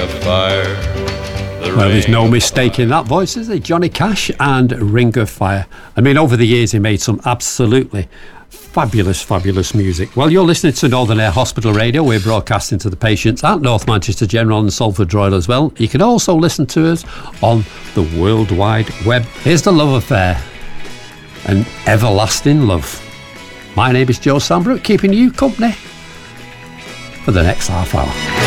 Fire. Well, there's no mistaking that voice, is there? Johnny Cash and Ring of Fire. I mean, over the years, he made some absolutely fabulous music. Well, you're listening to Northern Air Hospital Radio. We're broadcasting to the patients at North Manchester General and Salford Royal as well. You can also listen to us on the World Wide Web. Here's The Love Affair, an everlasting love. My name is Joe Sambrook, keeping you company for the next half hour.